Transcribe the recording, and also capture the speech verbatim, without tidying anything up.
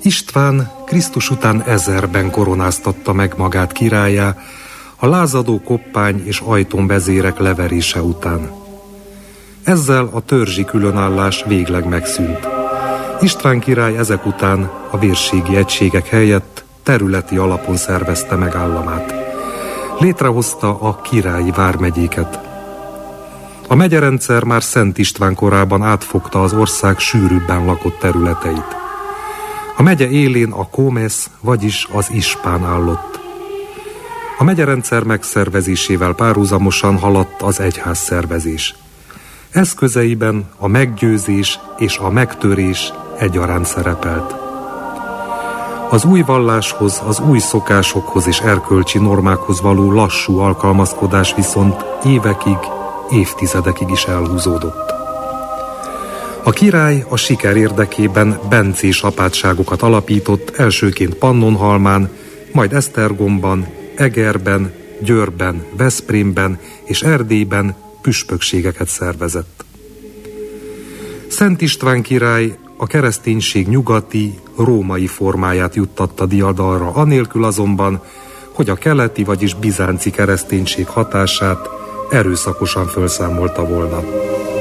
István Krisztus után ezerben koronáztatta meg magát királlyá, a lázadó koppány és ajtón vezérek leverése után. Ezzel a törzsi különállás végleg megszűnt. István király ezek után a vérségi egységek helyett területi alapon szervezte meg államát. Létrehozta a királyi vármegyéket. A megyerendszer már Szent István korában átfogta az ország sűrűbben lakott területeit. A megye élén a kómesz, vagyis az ispán állott. A megyerendszer megszervezésével párhuzamosan haladt az egyház szervezés. Eszközeiben a meggyőzés és a megtörés egyaránt szerepelt. Az új valláshoz, az új szokásokhoz és erkölcsi normákhoz való lassú alkalmazkodás viszont évekig, évtizedekig is elhúzódott. A király a siker érdekében bencés apátságokat alapított, elsőként Pannonhalmán, majd Esztergomban, Egerben, Győrben, Veszprémben és Erdélyben püspökségeket szervezett. Szent István király a kereszténység nyugati, római formáját juttatta diadalra, anélkül azonban, hogy a keleti, vagyis bizánci kereszténység hatását erőszakosan felszámolta volna.